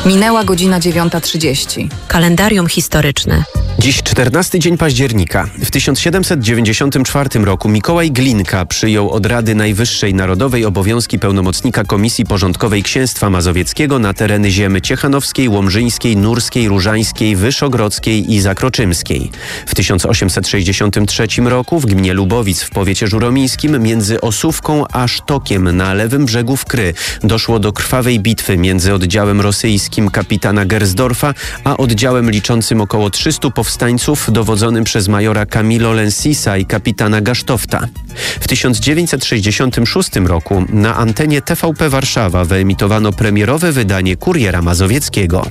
Minęła godzina 9:30. Kalendarium historyczne. Dziś 14 dzień października. W 1794 roku Mikołaj Glinka przyjął od Rady Najwyższej Narodowej obowiązki pełnomocnika Komisji Porządkowej Księstwa Mazowieckiego na tereny ziemi ciechanowskiej, łomżyńskiej, nurskiej, różańskiej, wyszogrodzkiej i zakroczymskiej. W 1863 roku w gminie Lubowic w powiecie żuromińskim między Osówką a Sztokiem na lewym brzegu Wkry doszło do krwawej bitwy między oddziałem rosyjskim kapitana Gersdorfa a oddziałem liczącym około 300 powstańców dowodzonym przez majora Camillo Lensisa i kapitana Gasztofta. W 1966 roku na antenie TVP Warszawa wyemitowano premierowe wydanie Kuriera Mazowieckiego.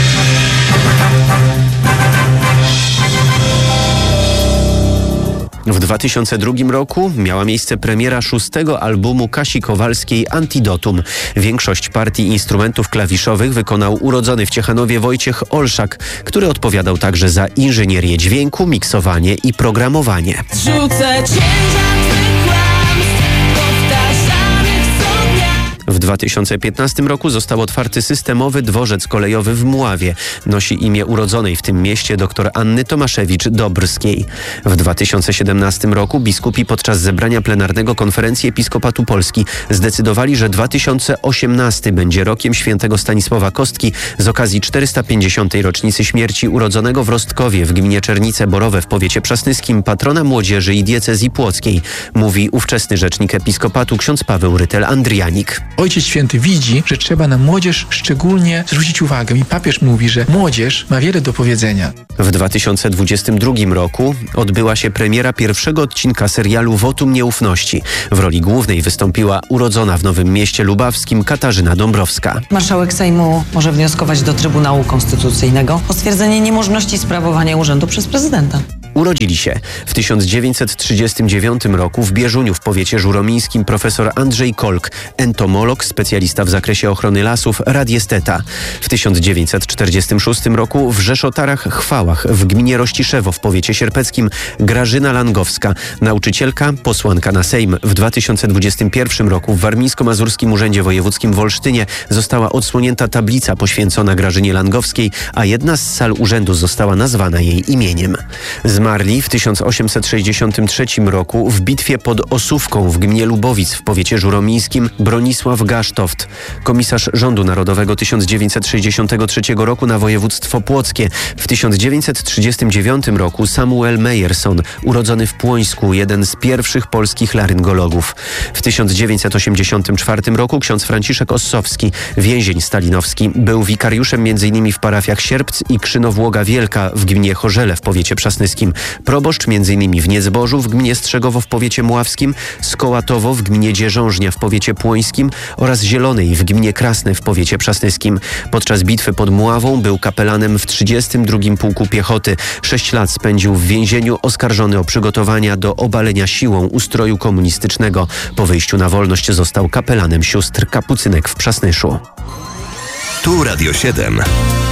W 2002 roku miała miejsce premiera 6. albumu Kasi Kowalskiej Antidotum. Większość partii instrumentów klawiszowych wykonał urodzony w Ciechanowie Wojciech Olszak, który odpowiadał także za inżynierię dźwięku, miksowanie i programowanie. Rzucę ciężar twych kłamstw, powtarzanych co dnia. W 2015 roku został otwarty systemowy dworzec kolejowy w Mławie. Nosi imię urodzonej w tym mieście dr Anny Tomaszewicz-Dobrskiej. W 2017 roku biskupi podczas zebrania plenarnego Konferencji Episkopatu Polski zdecydowali, że 2018 będzie rokiem świętego Stanisława Kostki z okazji 450. rocznicy śmierci urodzonego w Rostkowie w gminie Czernice Borowe w powiecie przasnyskim patrona młodzieży i diecezji płockiej, mówi ówczesny rzecznik Episkopatu ksiądz Paweł Rytel-Andrianik. Ojciec Święty widzi, że trzeba na młodzież szczególnie zwrócić uwagę i papież mówi, że młodzież ma wiele do powiedzenia. W 2022 roku odbyła się premiera pierwszego odcinka serialu Wotum Nieufności. W roli głównej wystąpiła urodzona w Nowym Mieście Lubawskim Katarzyna Dąbrowska. Marszałek Sejmu może wnioskować do Trybunału Konstytucyjnego o stwierdzenie niemożności sprawowania urzędu przez prezydenta. Urodzili się w 1939 roku w Bieżuniu w powiecie żuromińskim profesor Andrzej Kolk, entomolog, specjalista w zakresie ochrony lasów, radiesteta. W 1946 roku w Rzeszotarach Chwałach w gminie Rościszewo w powiecie sierpeckim Grażyna Langowska, nauczycielka, posłanka na Sejm. W 2021 roku w Warmińsko-Mazurskim Urzędzie Wojewódzkim w Olsztynie została odsłonięta tablica poświęcona Grażynie Langowskiej, a jedna z sal urzędu została nazwana jej imieniem. Zmarli w 1863 roku w bitwie pod Osówką w gminie Lubowic w powiecie żuromińskim Bronisław Gasztoft, komisarz rządu narodowego 1963 roku na województwo płockie. W 1939 roku Samuel Meyerson, urodzony w Płońsku, jeden z pierwszych polskich laryngologów. W 1984 roku ksiądz Franciszek Ossowski, więzień stalinowski, był wikariuszem m.in. w parafiach Sierpc i Krzynowłoga Wielka w gminie Chorzele w powiecie przasnyskim, proboszcz m.in. w Niezbożu w gminie Strzegowo w powiecie mławskim, Skołatowo w gminie Dzierżążnia w powiecie płońskim oraz Zielonej w gminie Krasne w powiecie przasnyskim. Podczas bitwy pod Mławą był kapelanem w 32. Pułku Piechoty. 6 lat spędził w więzieniu, oskarżony o przygotowania do obalenia siłą ustroju komunistycznego. Po wyjściu na wolność został kapelanem sióstr kapucynek w Przasnyszu. Tu Radio 7.